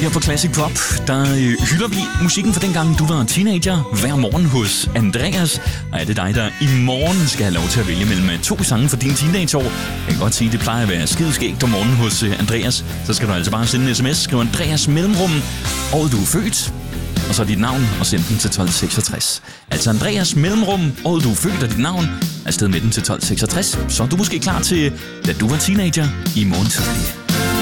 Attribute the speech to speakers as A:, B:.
A: Her på Classic Pop, der hylder vi musikken fra dengang du var teenager hver morgen hos Andreas. Og er det dig, der i morgen skal have lov til at vælge mellem 2 sange for dine teenageår? Jeg kan godt sige, at det plejer at være skideskægt om morgenen hos Andreas. Så skal du altså bare sende en sms, skriv Andreas mellemrum, året du er født, og så dit navn, og send den til 1266. Altså Andreas mellemrum, året du er født, og dit navn, afsted med den til 1266. Så er du måske klar til, da du var teenager i morgen tidlig.